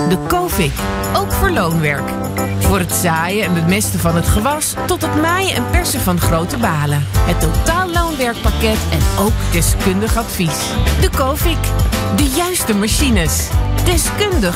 De Covic, ook voor loonwerk. Voor het zaaien en bemesten van het gewas tot het maaien en persen van grote balen. Het totaal loonwerkpakket en ook deskundig advies. De Covic, de juiste machines. Deskundig